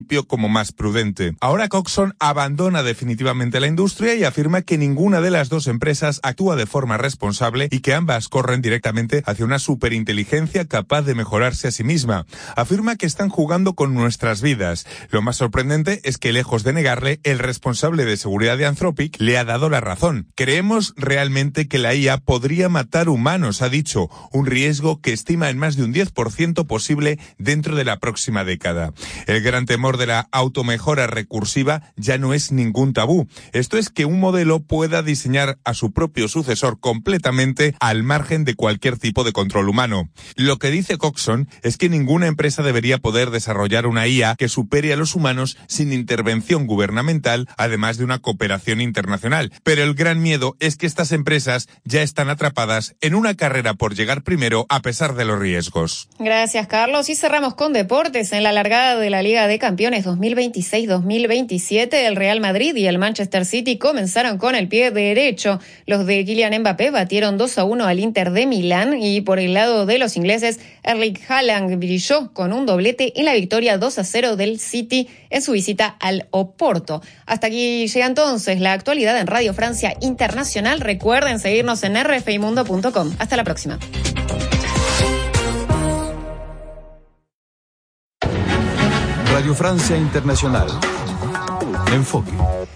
como más prudente. Ahora Coxon abandona definitivamente la industria y afirma que ninguna de las dos empresas actúa de forma responsable y que ambas corren directamente hacia una superinteligencia capaz de mejorarse a sí misma. Afirma que están jugando con nuestras vidas. Lo más sorprendente es que, lejos de negarle, el responsable de seguridad de Anthropic le ha dado la razón. Creemos realmente que la IA podría matar humanos, ha dicho, un riesgo que estima en más de un 10% posible dentro de la próxima década. El gran temor de la automejora recursiva ya no es ningún tabú. Esto es que un modelo pueda diseñar a su propio sucesor completamente al margen de cualquier tipo de control humano. Lo que dice Coxon es que ninguna empresa debería poder desarrollar una IA que supere a los humanos sin intervención gubernamental, además de una cooperación internacional. Pero el gran miedo es que estas empresas ya están atrapadas en una carrera por llegar primero a pesar de los riesgos. Gracias, Carlos. Y cerramos con deportes. En la largada de la Liga de Campeones 2026-2027, el Real Madrid y el Manchester City comenzaron con el pie derecho. Los de Kylian Mbappé batieron 2-1 al Inter de Milán y por el lado de los ingleses, Erling Haaland brilló con un doblete en la victoria 2-0 del City en su visita al Oporto. Hasta aquí llega entonces la actualidad en Radio Francia Internacional. Recuerden seguirnos en rfimundo.com. Hasta la próxima. Radio Francia Internacional. Enfoque.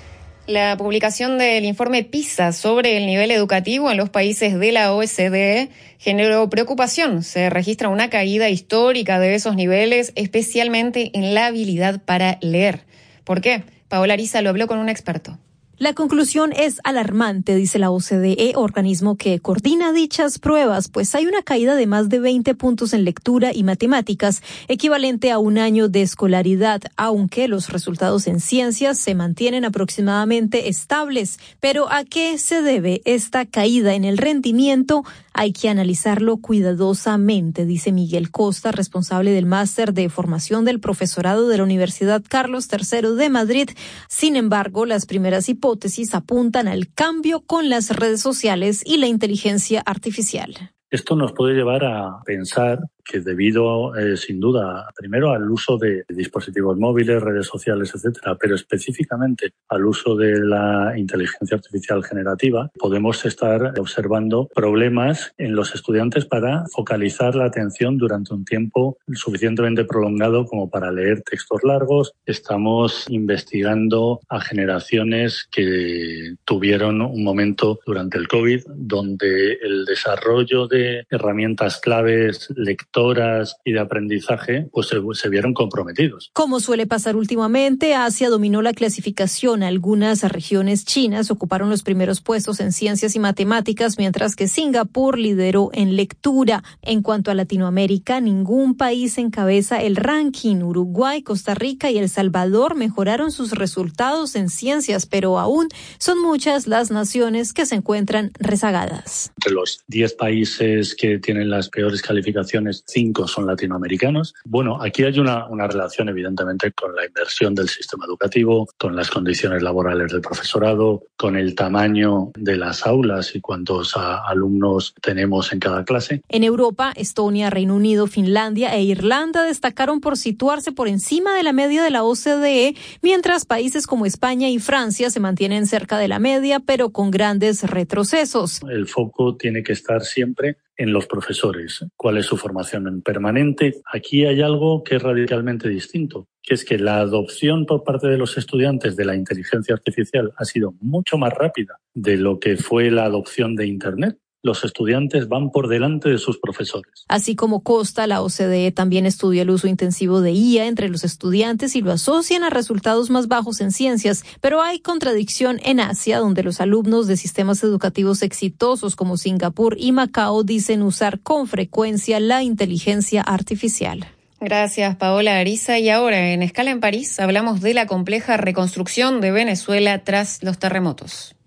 La publicación del informe PISA sobre el nivel educativo en los países de la OCDE generó preocupación. Se registra una caída histórica de esos niveles, especialmente en la habilidad para leer. ¿Por qué? Paola Ariza lo habló con un experto. La conclusión es alarmante, dice la OCDE, organismo que coordina dichas pruebas, pues hay una caída de más de 20 puntos en lectura y matemáticas, equivalente a un año de escolaridad, aunque los resultados en ciencias se mantienen aproximadamente estables. Pero ¿a qué se debe esta caída en el rendimiento? Hay que analizarlo cuidadosamente, dice Miguel Costa, responsable del máster de formación del profesorado de la Universidad Carlos III de Madrid. Sin embargo, las primeras hipótesis apuntan al cambio con las redes sociales y la inteligencia artificial. Esto nos puede llevar a pensar que debido, sin duda, primero al uso de dispositivos móviles, redes sociales, etcétera, pero específicamente al uso de la inteligencia artificial generativa, podemos estar observando problemas en los estudiantes para focalizar la atención durante un tiempo suficientemente prolongado como para leer textos largos. Estamos investigando a generaciones que tuvieron un momento durante el COVID donde el desarrollo de herramientas claves, lectoras y de aprendizaje, pues se vieron comprometidos. Como suele pasar últimamente, Asia dominó la clasificación. Algunas regiones chinas ocuparon los primeros puestos en ciencias y matemáticas, mientras que Singapur lideró en lectura. En cuanto a Latinoamérica, ningún país encabeza el ranking. Uruguay, Costa Rica y El Salvador mejoraron sus resultados en ciencias, pero aún son muchas las naciones que se encuentran rezagadas. Entre los 10 países que tienen las peores calificaciones, 5 son latinoamericanos. Bueno, aquí hay una relación evidentemente con la inversión del sistema educativo, con las condiciones laborales del profesorado, con el tamaño de las aulas y cuántos alumnos tenemos en cada clase. En Europa, Estonia, Reino Unido, Finlandia e Irlanda destacaron por situarse por encima de la media de la OCDE, mientras países como España y Francia se mantienen cerca de la media, pero con grandes retrocesos. El foco tiene que estar siempre en los profesores. ¿Cuál es su formación permanente? Aquí hay algo que es radicalmente distinto, que es que la adopción por parte de los estudiantes de la inteligencia artificial ha sido mucho más rápida de lo que fue la adopción de Internet. Los estudiantes van por delante de sus profesores. Así como Costa, la OCDE también estudia el uso intensivo de IA entre los estudiantes y lo asocian a resultados más bajos en ciencias, pero hay contradicción en Asia, donde los alumnos de sistemas educativos exitosos como Singapur y Macao dicen usar con frecuencia la inteligencia artificial. Gracias, Paola Ariza. Y ahora, en Escala en París, hablamos de la compleja reconstrucción de Venezuela tras los terremotos.